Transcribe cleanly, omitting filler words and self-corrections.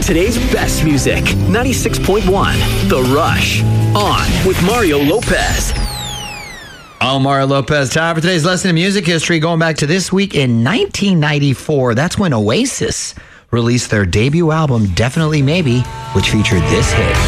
Today's best music, 96.1, The Rush. On with Mario Lopez. I'm Mario Lopez. Time for today's lesson in music history, going back to this week in 1994. That's when Oasis released their debut album, Definitely Maybe, which featured this hit.